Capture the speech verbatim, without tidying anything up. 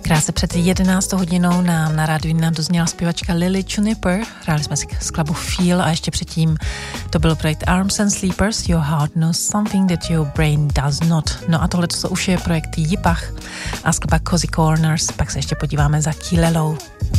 Krátce před jedenáctou hodinou nám na rádiu nám dozněla zpěvačka Lily Juniper. Hráli jsme si skladbu Feel a ještě předtím to byl projekt Arms and Sleepers, Your Heart Knows Something That Your Brain Does Not. No a tohle to už je projekt Jipach a skladba Cozy Corners. Pak se ještě podíváme za Kilelou.